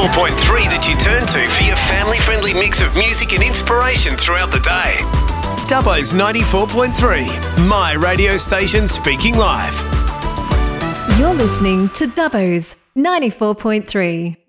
94.3 that you turn to for your family-friendly mix of music and inspiration throughout the day. Dubbo's 94.3, my radio station speaking live. You're listening to Dubbo's 94.3.